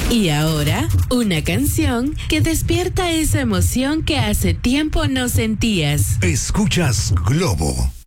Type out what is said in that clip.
Y ahora, una canción que despierta esa emoción que hace tiempo no sentías. Escuchas Globo.